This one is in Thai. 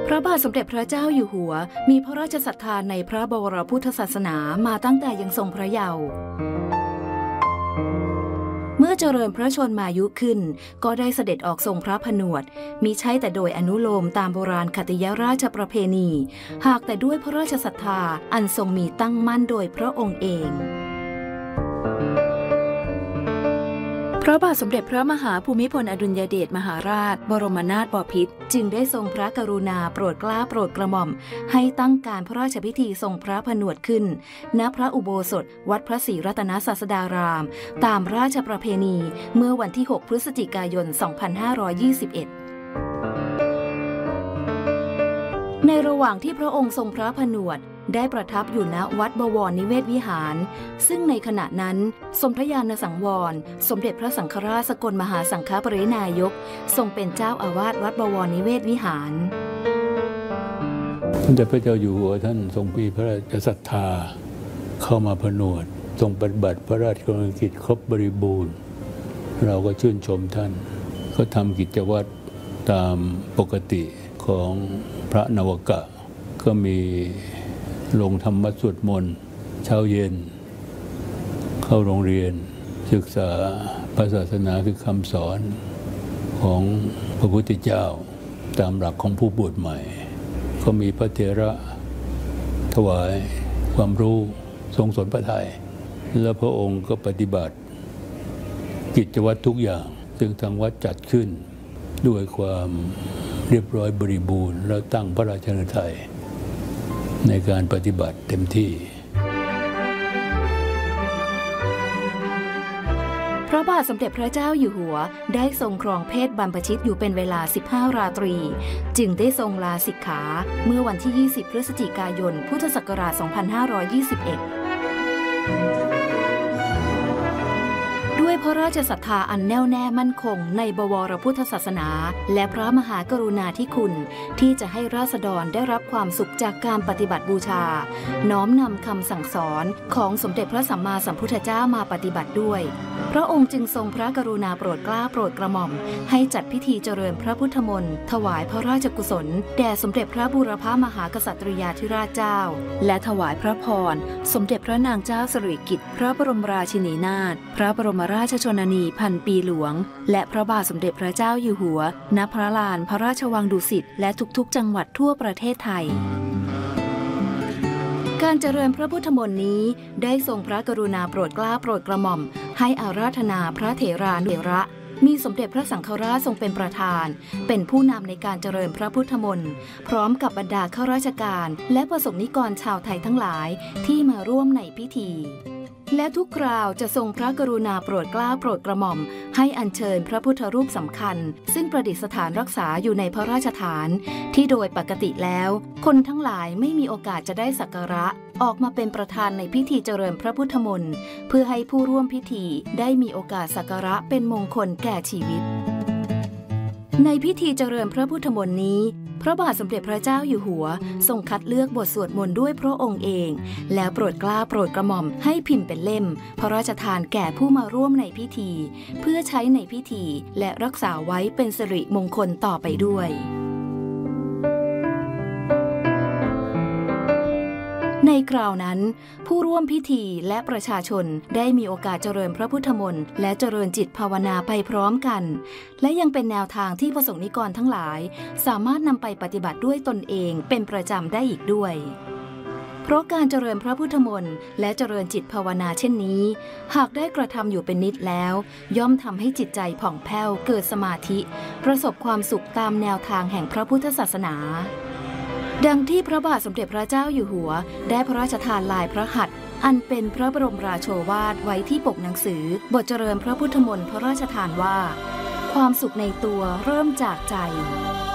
พระบาทสมเด็จพระเจ้าอยู่หัวมีพระราชศรัทธาในพระบวรพุทธศาสนามาตั้งแต่ยังทรงพระเยาว์เมื่อเจริญพระชนมายุขึ้นก็ได้เสด็จออกทรงพระผนวดมิใช่แต่โดยอนุโลมตามโบราณคติยราชประเพณีหากแต่ด้วยพระราชศรัทธาอันทรงมีตั้งมั่นโดยพระองค์เองพระบาทสมเด็จพระมหาภูมิพลอดุลยเดชมหาราชบรมนาถบพิตรจึงได้ทรงพระกรุณาโปรดเกล้าโปรดกระหม่อมให้ตั้งการพระราชพิธีทรงพระผนวดขึ้นณพระอุโบสถวัดพระศรีรัตนศาสดารามตามราชประเพณีเมื่อวันที่ 6 พฤศจิกายน 2521ในระหว่างที่พระองค์ทรงพระผนวดได้ประทับอยู่ณวัดบวรนิเวศวิหารซึ่งในขณะนั้นสมพระญาณสังวรสมเด็จพระสังฆราชสกลมหาสังฆปรินายกทรงเป็นเจ้าอาวาสวัดบวรนิเวศวิหารสมเด็จพระเจ้าอยู่หัวท่านทรงมีพระราชศรัทธาเข้ามาผนวดทรงปฏิบัติพระราชกรณียกิจครบบริบูรณ์เราก็ชื่นชมท่านก็ทำกิจวัตรตามปกติของพระนวกะก็มีลงธรรมสวดมนต์เช้าเย็นเข้าโรงเรียนศึกษาพระศาสนาคือคำสอนของพระพุทธเจ้าตามหลักของผู้บวชใหม่ก็มีพระเถระถวายความรู้ทรงสนพระทัยและพระองค์ก็ปฏิบัติกิจวัตรทุกอย่างซึ่งทางวัดจัดขึ้นด้วยความเรียบร้อยบริบูรณ์แล้วตั้งพระราชฤทัยในการปฏิบัติเต็มที่พระบาทสมเด็จพระเจ้าอยู่หัวได้ทรงครองเพศบรรพชิตอยู่เป็นเวลา15ราตรีจึงได้ทรงลาสิกขาเมื่อวันที่20พฤศจิกายนพุทธศักราช2521ด้วยพระราชศรัทธาอันแน่วแน่มั่นคงในบวรพุทธศาสนาและพระมหากรุณาธิคุณที่จะให้ราษฎรได้รับความสุขจากการปฏิบัติบูชาน้อมนำคำสั่งสอนของสมเด็จพระสัมมาสัมพุทธเจ้ามาปฏิบัติด้วยพระองค์จึงทรงพระกรุณาโปรดเกล้าโปรดกระหม่อมให้จัดพิธีเจริญพระพุทธมนต์ถวายพระราชกุศลแด่สมเด็จพระบูรพมหากษัตริยาธิราชเจ้าและถวายพระพรสมเด็จพระนางเจ้าสิริกิติ์พระบรมราชินีนาถพระบรมราชชนนีพันปีหลวงและพระบาทสมเด็จพระเจ้าอยู่หัวณพระลานพระราชวังดุสิตและทุกๆจังหวัดทั่วประเทศไทยการเจริญพระพุทธมนต์นี้ได้ทรงพระกรุณาโปรดเกล้าโปรดกระหม่อมให้อาราธนาพระเถรานุเถระมีสมเด็จพระสังฆราชทรงเป็นประธานเป็นผู้นำในการเจริญพระพุทธมนต์พร้อมกับบรรดาข้าราชการและประสบนิกรชาวไทยทั้งหลายที่มาร่วมในพิธีและทุกคราวจะทรงพระกรุณาโปรดเกล้าโปรดกระหม่อมให้อัญเชิญพระพุทธรูปสำคัญซึ่งประดิษฐานรักษาอยู่ในพระราชฐานที่โดยปกติแล้วคนทั้งหลายไม่มีโอกาสจะได้สักการะออกมาเป็นประธานในพิธีเจริญพระพุทธมนต์เพื่อให้ผู้ร่วมพิธีได้มีโอกาสสักการะเป็นมงคลแก่ชีวิตในพิธีเจริญพระพุทธมนต์นี้พระบาทสมเด็จพระเจ้าอยู่หัวทรงคัดเลือกบทสวดมนต์ด้วยพระองค์เองแล้วโปรดเกล้าโปรดกระหม่อมให้พิมพ์เป็นเล่มพระราชทานแก่ผู้มาร่วมในพิธีเพื่อใช้ในพิธีและรักษาไว้เป็นสิริมงคลต่อไปด้วยในคราวนั้นผู้ร่วมพิธีและประชาชนได้มีโอกาสเจริญพระพุทธมนต์และเจริญจิตภาวนาไปพร้อมกันและยังเป็นแนวทางที่ประสงค์นิกรทั้งหลายสามารถนำไปปฏิบัติด้วยตนเองเป็นประจำได้อีกด้วยเพราะการเจริญพระพุทธมนต์และเจริญจิตภาวนาเช่นนี้หากได้กระทำอยู่เป็นนิดแล้วย่อมทำให้จิตใจผ่องแผ้วเกิดสมาธิประสบความสุขตามแนวทางแห่งพระพุทธศาสนาดังที่พระบาทสมเด็จพระเจ้าอยู่หัวได้พระราชทานลายพระหัตถ์อันเป็นพระบรมราโชวาทไว้ที่ปกหนังสือบทเจริญพระพุทธมนต์พระราชทานว่าความสุขในตัวเริ่มจากใจ